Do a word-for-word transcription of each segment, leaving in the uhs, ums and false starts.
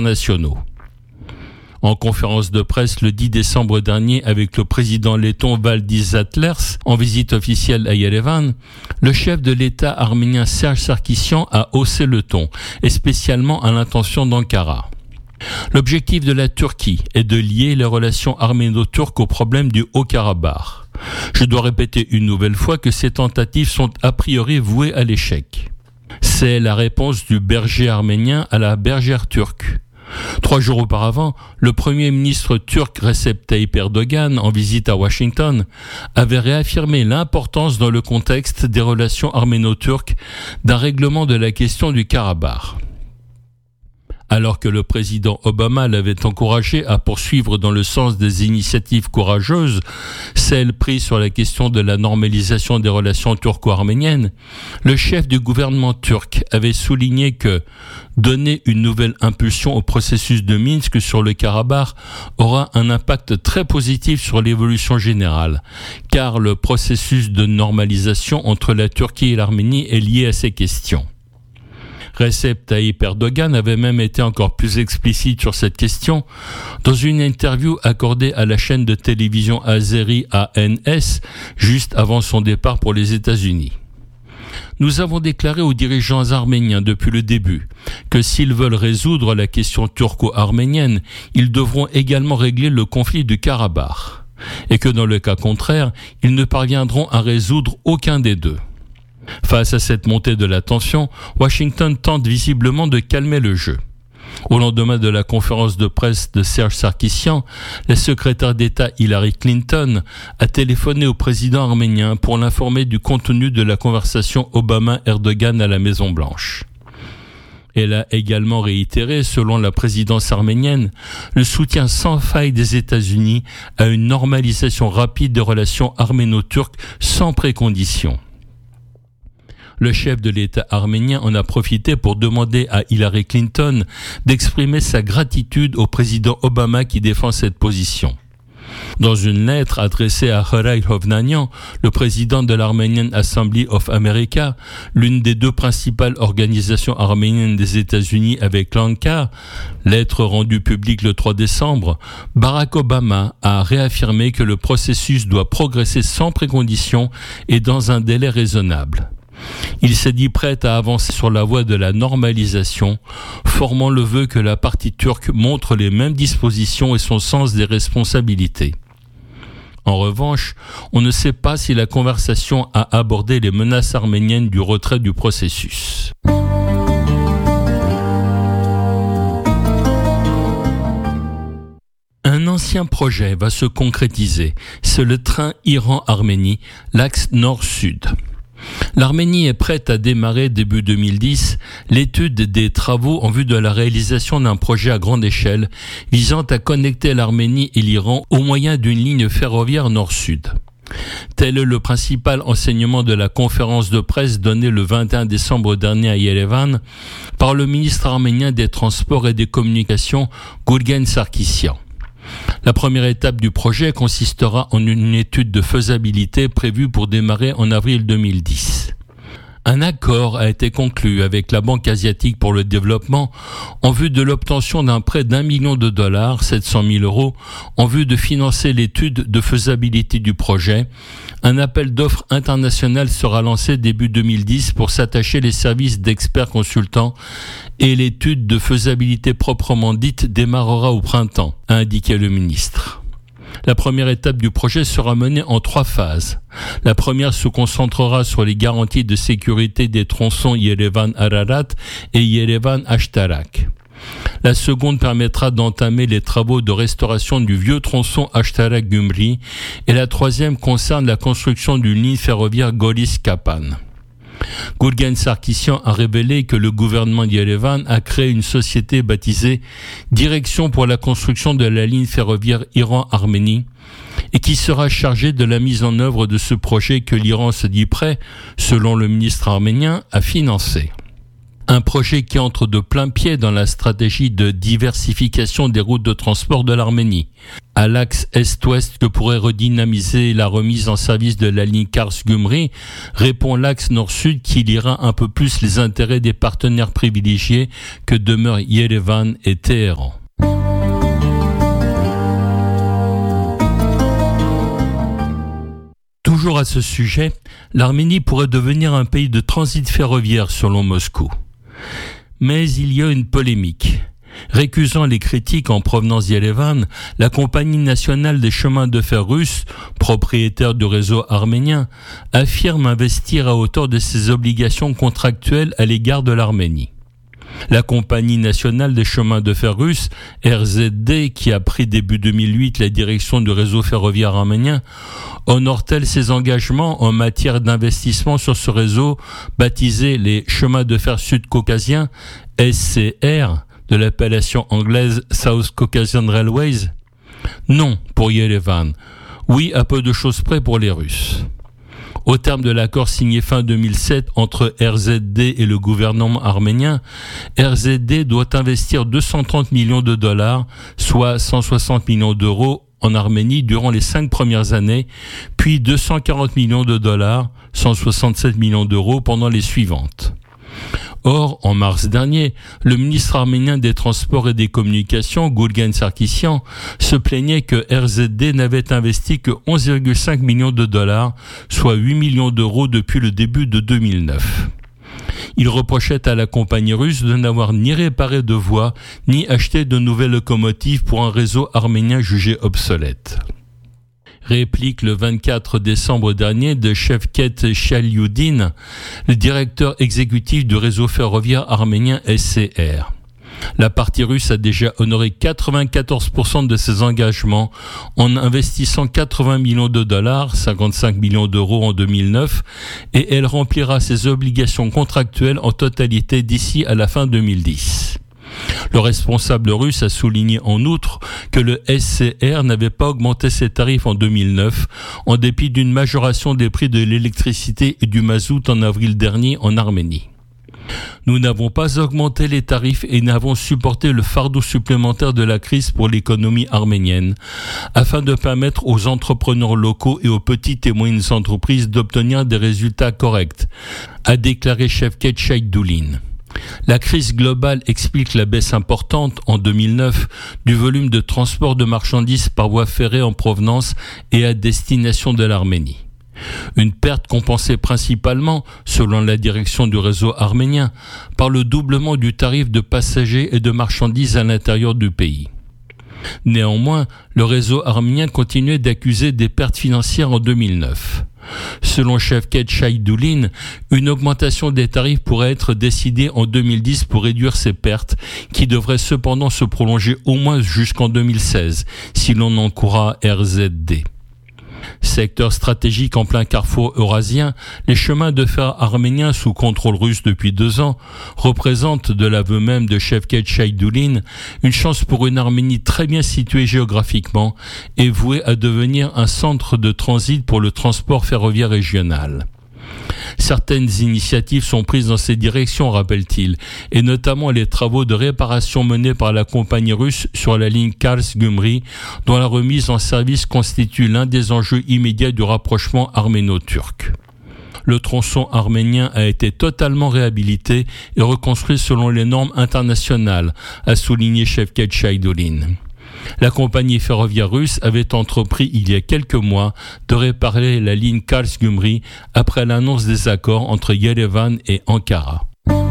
internationaux. En conférence de presse le dix décembre dernier avec le président letton Valdis Zatlers en visite officielle à Yerevan, le chef de l'État arménien Serge Sarkissian a haussé le ton, et spécialement à l'intention d'Ankara. L'objectif de la Turquie est de lier les relations arméno-turques au problème du Haut-Karabakh. Je dois répéter une nouvelle fois que ces tentatives sont a priori vouées à l'échec. C'est la réponse du berger arménien à la bergère turque. Trois jours auparavant, le premier ministre turc Recep Tayyip Erdogan, en visite à Washington, avait réaffirmé l'importance dans le contexte des relations arméno-turques d'un règlement de la question du Karabakh. Alors que le président Obama l'avait encouragé à poursuivre dans le sens des initiatives courageuses, celles prises sur la question de la normalisation des relations turco-arméniennes, le chef du gouvernement turc avait souligné que donner une nouvelle impulsion au processus de Minsk sur le Karabakh aura un impact très positif sur l'évolution générale, car le processus de normalisation entre la Turquie et l'Arménie est lié à ces questions. Recep Tayyip Erdogan avait même été encore plus explicite sur cette question dans une interview accordée à la chaîne de télévision azérie A N S juste avant son départ pour les États-Unis. Nous avons déclaré aux dirigeants arméniens depuis le début que s'ils veulent résoudre la question turco-arménienne, ils devront également régler le conflit du Karabakh, et que dans le cas contraire, ils ne parviendront à résoudre aucun des deux. Face à cette montée de la tension, Washington tente visiblement de calmer le jeu. Au lendemain de la conférence de presse de Serge Sarkissian, la secrétaire d'État Hillary Clinton a téléphoné au président arménien pour l'informer du contenu de la conversation Obama-Erdogan à la Maison-Blanche. Elle a également réitéré, selon la présidence arménienne, le soutien sans faille des États-Unis à une normalisation rapide des relations arméno-turques sans précondition. Le chef de l'État arménien en a profité pour demander à Hillary Clinton d'exprimer sa gratitude au président Obama qui défend cette position. Dans une lettre adressée à Horai Hovnanian, le président de l'Armenian Assembly of America, l'une des deux principales organisations arméniennes des États-Unis avec l'ANCA, lettre rendue publique le trois décembre, Barack Obama a réaffirmé que le processus doit progresser sans précondition et dans un délai raisonnable. Il s'est dit prêt à avancer sur la voie de la normalisation, formant le vœu que la partie turque montre les mêmes dispositions et son sens des responsabilités. En revanche, on ne sait pas si la conversation a abordé les menaces arméniennes du retrait du processus. Un ancien projet va se concrétiser, c'est le train Iran-Arménie, l'axe nord-sud. L'Arménie est prête à démarrer début deux mille dix l'étude des travaux en vue de la réalisation d'un projet à grande échelle visant à connecter l'Arménie et l'Iran au moyen d'une ligne ferroviaire nord-sud. Tel est le principal enseignement de la conférence de presse donnée le vingt et un décembre dernier à Yerevan par le ministre arménien des Transports et des Communications, Gurgen Sarkissian. La première étape du projet consistera en une étude de faisabilité prévue pour démarrer en avril deux mille dix. Un accord a été conclu avec la Banque asiatique pour le développement en vue de l'obtention d'un prêt d'un million de dollars, sept cent mille euros, en vue de financer l'étude de faisabilité du projet. Un appel d'offres international sera lancé début deux mille dix pour s'attacher les services d'experts consultants et l'étude de faisabilité proprement dite démarrera au printemps, a indiqué le ministre. La première étape du projet sera menée en trois phases. La première se concentrera sur les garanties de sécurité des tronçons Yerevan-Ararat et Yerevan-Ashtarak. La seconde permettra d'entamer les travaux de restauration du vieux tronçon Ashtarak-Gumri et la troisième concerne la construction d'une ligne ferroviaire Goris-Kapan. Gurgen Sarkissian a révélé que le gouvernement d'Yerevan a créé une société baptisée Direction pour la construction de la ligne ferroviaire Iran-Arménie et qui sera chargée de la mise en œuvre de ce projet que l'Iran se dit prêt, selon le ministre arménien, à financer. Un projet qui entre de plein pied dans la stratégie de diversification des routes de transport de l'Arménie. À l'axe est-ouest que pourrait redynamiser la remise en service de la ligne Kars-Gümri, répond l'axe nord-sud qui liera un peu plus les intérêts des partenaires privilégiés que demeurent Yerevan et Téhéran. Toujours à ce sujet, l'Arménie pourrait devenir un pays de transit ferroviaire selon Moscou. Mais il y a une polémique. Récusant les critiques en provenance d'Yerevan, la compagnie nationale des chemins de fer russe, propriétaire du réseau arménien, affirme investir à hauteur de ses obligations contractuelles à l'égard de l'Arménie. La compagnie nationale des chemins de fer russe, R Z D, qui a pris début deux mille huit la direction du réseau ferroviaire arménien, honore-t-elle ses engagements en matière d'investissement sur ce réseau baptisé les chemins de fer sud-caucasiens, S C R, de l'appellation anglaise South Caucasian Railways? Non, pour Yerevan. Oui, à peu de choses près pour les Russes. Au terme de l'accord signé fin deux mille sept entre R Z D et le gouvernement arménien, R Z D doit investir deux cent trente millions de dollars, soit cent soixante millions d'euros, en Arménie durant les cinq premières années, puis deux cent quarante millions de dollars, cent soixante-sept millions d'euros pendant les suivantes. Or, en mars dernier, le ministre arménien des Transports et des Communications, Gulgen Sarkissian, se plaignait que R Z D n'avait investi que onze virgule cinq millions de dollars, soit huit millions d'euros depuis le début de deux mille neuf. Il reprochait à la compagnie russe de n'avoir ni réparé de voies, ni acheté de nouvelles locomotives pour un réseau arménien jugé obsolète. Réplique le vingt-quatre décembre dernier de Shavket Chalyudin, le directeur exécutif du réseau ferroviaire arménien S C R. La partie russe a déjà honoré quatre-vingt-quatorze pour cent de ses engagements en investissant quatre-vingts millions de dollars, cinquante-cinq millions d'euros en deux mille neuf, et elle remplira ses obligations contractuelles en totalité d'ici à la fin deux mille dix. Le responsable russe a souligné en outre que le S C R n'avait pas augmenté ses tarifs en deux mille neuf, en dépit d'une majoration des prix de l'électricité et du mazout en avril dernier en Arménie. Nous n'avons pas augmenté les tarifs et n'avons supporté le fardeau supplémentaire de la crise pour l'économie arménienne, afin de permettre aux entrepreneurs locaux et aux petites et moyennes entreprises d'obtenir des résultats corrects, a déclaré Shavket Chalyudin. La crise globale explique la baisse importante, en deux mille neuf, du volume de transport de marchandises par voie ferrée en provenance et à destination de l'Arménie. Une perte compensée principalement, selon la direction du réseau arménien, par le doublement du tarif de passagers et de marchandises à l'intérieur du pays. Néanmoins, le réseau arménien continuait d'accuser des pertes financières en deux mille neuf. Selon Shavket Chalyudin, une augmentation des tarifs pourrait être décidée en deux mille dix pour réduire ces pertes, qui devraient cependant se prolonger au moins jusqu'en deux mille seize, si l'on en croit R Z D. Secteur stratégique en plein carrefour eurasien, les chemins de fer arméniens sous contrôle russe depuis deux ans représentent, de l'aveu même de Shavket Chalyudin, une chance pour une Arménie très bien située géographiquement et vouée à devenir un centre de transit pour le transport ferroviaire régional. Certaines initiatives sont prises dans ces directions, rappelle-t-il, et notamment les travaux de réparation menés par la compagnie russe sur la ligne Kars-Gümri, dont la remise en service constitue l'un des enjeux immédiats du rapprochement arméno-turc. Le tronçon arménien a été totalement réhabilité et reconstruit selon les normes internationales, a souligné Shavket Chalyudin. La compagnie ferroviaire russe avait entrepris il y a quelques mois de réparer la ligne Kars-Gümri après l'annonce des accords entre Yerevan et Ankara.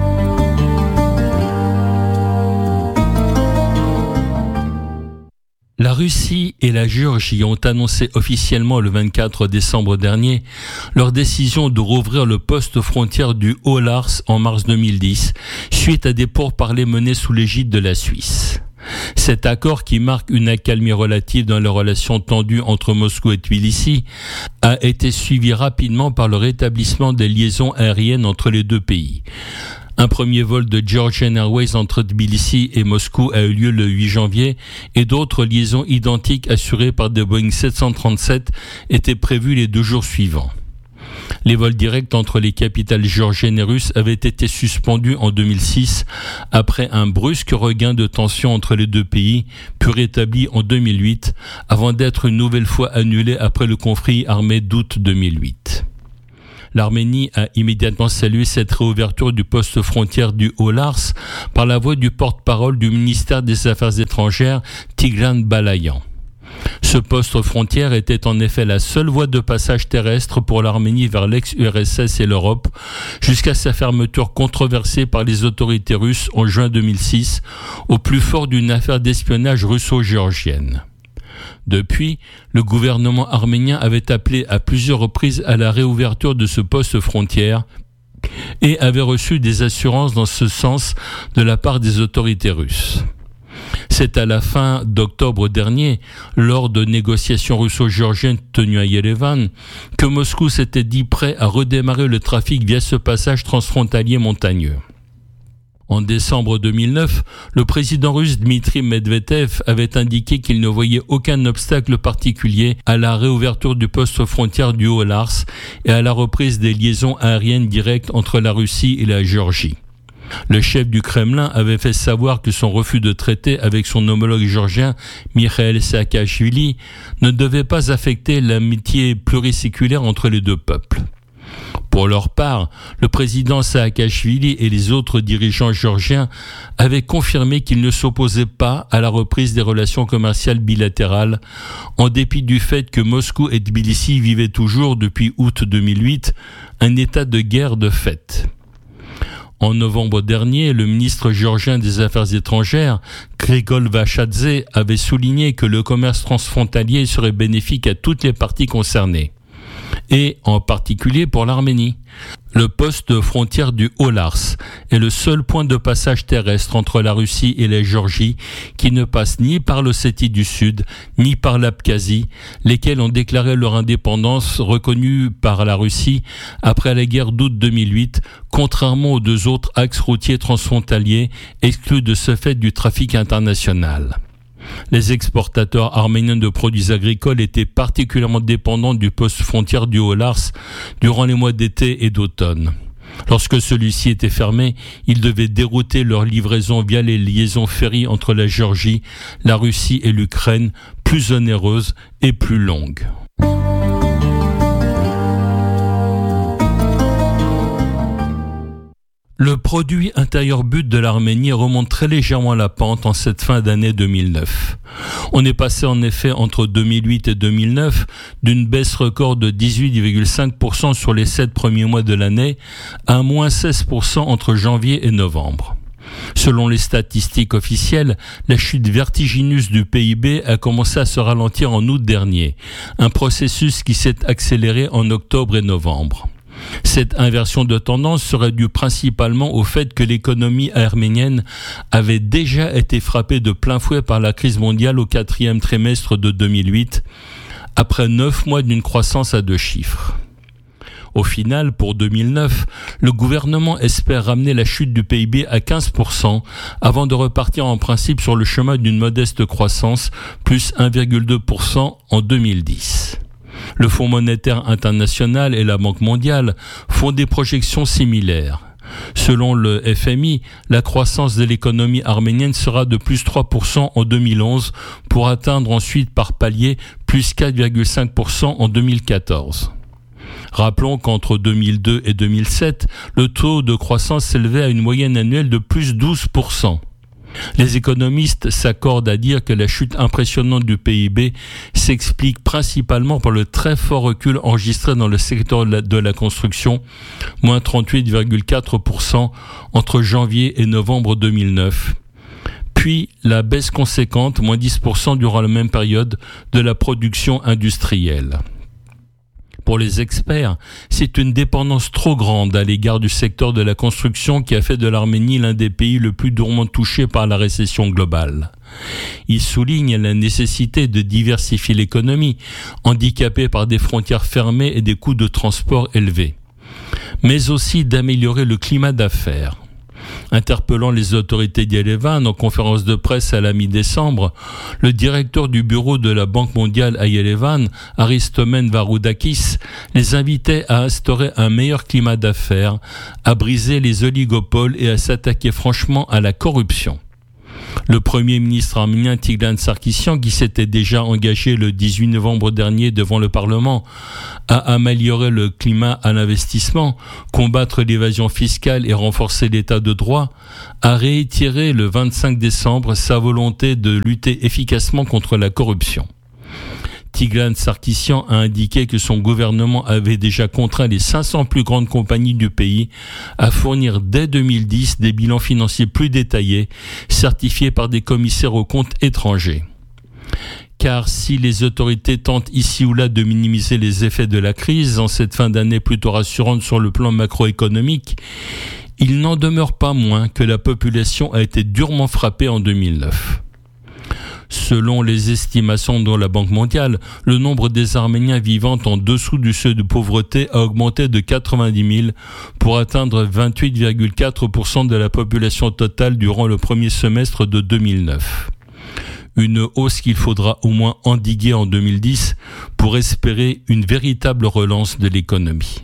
La Russie et la Géorgie ont annoncé officiellement le vingt-quatre décembre dernier leur décision de rouvrir le poste frontière du Haut-Lars en mars deux mille dix, suite à des pourparlers menés sous l'égide de la Suisse. Cet accord, qui marque une accalmie relative dans les relations tendues entre Moscou et Tbilissi, a été suivi rapidement par le rétablissement des liaisons aériennes entre les deux pays. Un premier vol de Georgian Airways entre Tbilissi et Moscou a eu lieu le huit janvier et d'autres liaisons identiques assurées par des Boeing sept cent trente-sept étaient prévues les deux jours suivants. Les vols directs entre les capitales géorgiennes et russes avaient été suspendus en deux mille six après un brusque regain de tension entre les deux pays, puis rétabli en deux mille huit, avant d'être une nouvelle fois annulé après le conflit armé d'août deux mille huit. L'Arménie a immédiatement salué cette réouverture du poste frontière du Haut-Lars par la voix du porte-parole du ministère des Affaires étrangères, Tigran Balayan. Ce poste frontière était en effet la seule voie de passage terrestre pour l'Arménie vers l'ex-U R S S et l'Europe, jusqu'à sa fermeture controversée par les autorités russes en juin deux mille six, au plus fort d'une affaire d'espionnage russo-géorgienne. Depuis, le gouvernement arménien avait appelé à plusieurs reprises à la réouverture de ce poste frontière et avait reçu des assurances dans ce sens de la part des autorités russes. C'est à la fin d'octobre dernier, lors de négociations russo-géorgiennes tenues à Yerevan, que Moscou s'était dit prêt à redémarrer le trafic via ce passage transfrontalier montagneux. En décembre deux mille neuf, le président russe Dmitri Medvedev avait indiqué qu'il ne voyait aucun obstacle particulier à la réouverture du poste frontière du Haut-Lars et à la reprise des liaisons aériennes directes entre la Russie et la Géorgie. Le chef du Kremlin avait fait savoir que son refus de traiter avec son homologue géorgien, Mikhail Saakashvili, ne devait pas affecter l'amitié pluriséculaire entre les deux peuples. Pour leur part, le président Saakashvili et les autres dirigeants géorgiens avaient confirmé qu'ils ne s'opposaient pas à la reprise des relations commerciales bilatérales, en dépit du fait que Moscou et Tbilissi vivaient toujours, depuis août deux mille huit, un état de guerre de fait. En novembre dernier, le ministre géorgien des Affaires étrangères, Grigol Vachadze, avait souligné que le commerce transfrontalier serait bénéfique à toutes les parties concernées, et en particulier pour l'Arménie. Le poste frontière du Haut-Lars est le seul point de passage terrestre entre la Russie et la Géorgie qui ne passe ni par l'Ossétie du Sud, ni par l'Abkhazie, lesquels ont déclaré leur indépendance reconnue par la Russie après la guerre d'août deux mille huit, contrairement aux deux autres axes routiers transfrontaliers exclus de ce fait du trafic international. Les exportateurs arméniens de produits agricoles étaient particulièrement dépendants du poste frontière du Haut-Lars durant les mois d'été et d'automne. Lorsque celui-ci était fermé, ils devaient dérouter leurs livraisons via les liaisons ferries entre la Géorgie, la Russie et l'Ukraine, plus onéreuses et plus longues. Le produit intérieur brut de l'Arménie remonte très légèrement la pente en cette fin d'année deux mille neuf. On est passé en effet entre deux mille huit et deux mille neuf d'une baisse record de dix-huit virgule cinq pour cent sur les sept premiers mois de l'année à moins seize pour cent entre janvier et novembre. Selon les statistiques officielles, la chute vertigineuse du P I B a commencé à se ralentir en août dernier, un processus qui s'est accéléré en octobre et novembre. Cette inversion de tendance serait due principalement au fait que l'économie arménienne avait déjà été frappée de plein fouet par la crise mondiale au quatrième trimestre de deux mille huit, après neuf mois d'une croissance à deux chiffres. Au final, pour deux mille neuf, le gouvernement espère ramener la chute du P I B à quinze pour cent avant de repartir en principe sur le chemin d'une modeste croissance, plus un virgule deux pour cent en deux mille dix. Le Fonds monétaire international et la Banque mondiale font des projections similaires. Selon le F M I, la croissance de l'économie arménienne sera de plus trois pour cent en deux mille onze pour atteindre ensuite par palier plus quatre virgule cinq pour cent en deux mille quatorze. Rappelons qu'entre deux mille deux et deux mille sept, le taux de croissance s'élevait à une moyenne annuelle de plus douze pour cent. Les économistes s'accordent à dire que la chute impressionnante du P I B s'explique principalement par le très fort recul enregistré dans le secteur de la, de la construction, moins trente-huit virgule quatre pour cent entre janvier et novembre deux mille neuf, puis la baisse conséquente, moins dix pour cent durant la même période, de la production industrielle. Pour les experts, c'est une dépendance trop grande à l'égard du secteur de la construction qui a fait de l'Arménie l'un des pays le plus durement touchés par la récession globale. Ils soulignent la nécessité de diversifier l'économie, handicapée par des frontières fermées et des coûts de transport élevés, mais aussi d'améliorer le climat d'affaires. Interpellant les autorités d'Yerevan en conférence de presse à la mi-décembre, le directeur du bureau de la Banque mondiale à Yerevan, Aristomen Varoudakis, les invitait à instaurer un meilleur climat d'affaires, à briser les oligopoles et à s'attaquer franchement à la corruption. Le Premier ministre arménien Tigran Sarkisyan, qui s'était déjà engagé le dix-huit novembre dernier devant le Parlement à améliorer le climat à l'investissement, combattre l'évasion fiscale et renforcer l'état de droit, a réitéré le vingt-cinq décembre sa volonté de lutter efficacement contre la corruption. Tigran Sarkisyan a indiqué que son gouvernement avait déjà contraint les cinq cents plus grandes compagnies du pays à fournir dès deux mille dix des bilans financiers plus détaillés, certifiés par des commissaires aux comptes étrangers. Car si les autorités tentent ici ou là de minimiser les effets de la crise en cette fin d'année plutôt rassurante sur le plan macroéconomique, il n'en demeure pas moins que la population a été durement frappée en deux mille neuf. Selon les estimations de la Banque mondiale, le nombre des Arméniens vivant en dessous du seuil de pauvreté a augmenté de quatre-vingt-dix mille pour atteindre vingt-huit virgule quatre pour cent de la population totale durant le premier semestre de deux mille neuf. Une hausse qu'il faudra au moins endiguer en deux mille dix pour espérer une véritable relance de l'économie.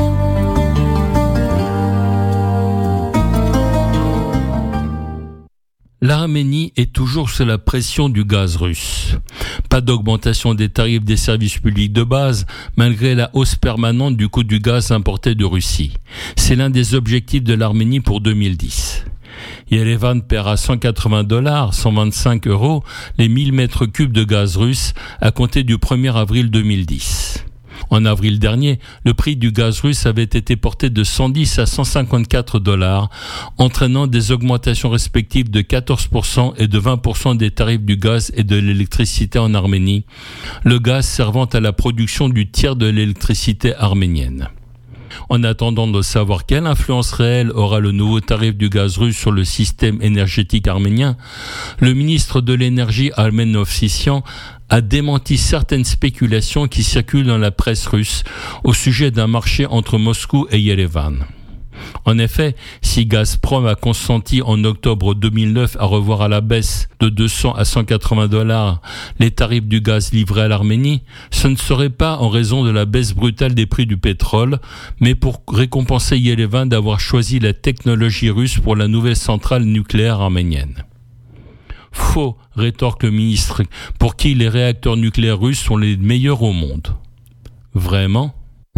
L'Arménie est toujours sous la pression du gaz russe. Pas d'augmentation des tarifs des services publics de base, malgré la hausse permanente du coût du gaz importé de Russie. C'est l'un des objectifs de l'Arménie pour deux mille dix. Yerevan paiera cent quatre-vingts dollars, cent vingt-cinq euros, les mille mètres cubes de gaz russe à compter du premier avril deux mille dix. En avril dernier, le prix du gaz russe avait été porté de cent dix à cent cinquante-quatre dollars, entraînant des augmentations respectives de quatorze pour cent et de vingt pour cent des tarifs du gaz et de l'électricité en Arménie, le gaz servant à la production du tiers de l'électricité arménienne. En attendant de savoir quelle influence réelle aura le nouveau tarif du gaz russe sur le système énergétique arménien, le ministre de l'énergie Armen Hovsisyan a démenti certaines spéculations qui circulent dans la presse russe au sujet d'un marché entre Moscou et Yerevan. En effet, si Gazprom a consenti en octobre deux mille neuf à revoir à la baisse de deux cents à cent quatre-vingts dollars les tarifs du gaz livré à l'Arménie, ce ne serait pas en raison de la baisse brutale des prix du pétrole, mais pour récompenser Yerevan d'avoir choisi la technologie russe pour la nouvelle centrale nucléaire arménienne. Faux, rétorque le ministre, pour qui les réacteurs nucléaires russes sont les meilleurs au monde. Vraiment ?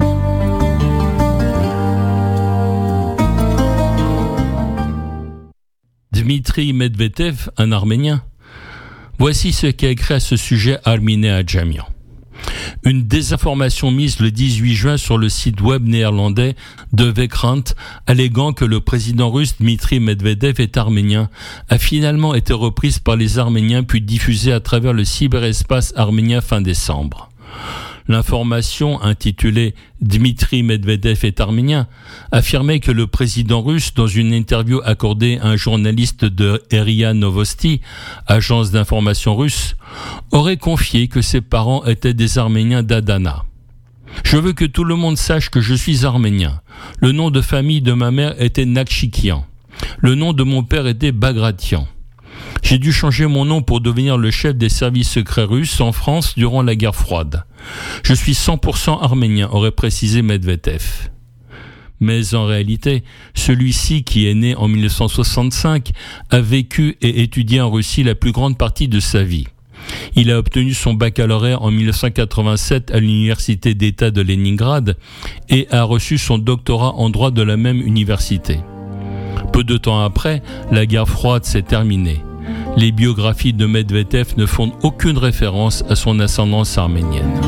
Dmitri Medvedev, un Arménien. Voici ce qu'a écrit à ce sujet Arminé Adjamian. Une désinformation mise le dix-huit juin sur le site web néerlandais de Vekrant, alléguant que le président russe Dmitri Medvedev est arménien, a finalement été reprise par les Arméniens puis diffusée à travers le cyberespace arménien fin décembre. L'information, intitulée « Dmitri Medvedev est arménien », affirmait que le président russe, dans une interview accordée à un journaliste de R I A Novosti, agence d'information russe, aurait confié que ses parents étaient des Arméniens d'Adana. « Je veux que tout le monde sache que je suis arménien. Le nom de famille de ma mère était Nakshikian. Le nom de mon père était Bagratian. J'ai dû changer mon nom pour devenir le chef des services secrets russes en France durant la guerre froide. Je suis cent pour cent arménien, aurait précisé Medvedev. Mais en réalité, celui-ci, qui est né en mille neuf cent soixante-cinq, a vécu et étudié en Russie la plus grande partie de sa vie. Il a obtenu son baccalauréat en mille neuf cent quatre-vingt-sept à l'université d'État de Leningrad et a reçu son doctorat en droit de la même université. Peu de temps après, la guerre froide s'est terminée. Les biographies de Medvedev ne font aucune référence à son ascendance arménienne.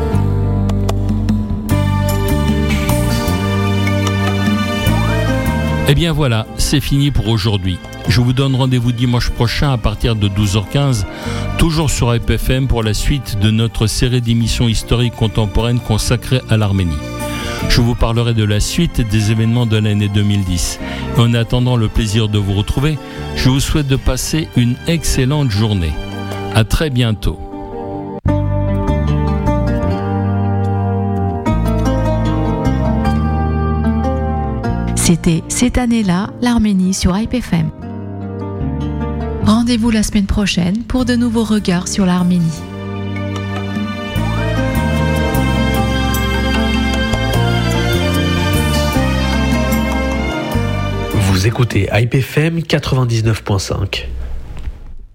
Eh bien voilà, c'est fini pour aujourd'hui. Je vous donne rendez-vous dimanche prochain à partir de douze heures quinze, toujours sur A P F M pour la suite de notre série d'émissions historiques contemporaines consacrées à l'Arménie. Je vous parlerai de la suite des événements de l'année deux mille dix. Et en attendant le plaisir de vous retrouver, je vous souhaite de passer une excellente journée. À très bientôt. C'était cette année-là, l'Arménie sur Hype F M. Rendez-vous la semaine prochaine pour de nouveaux regards sur l'Arménie. Vous écoutez Hype F M quatre-vingt-dix-neuf point cinq.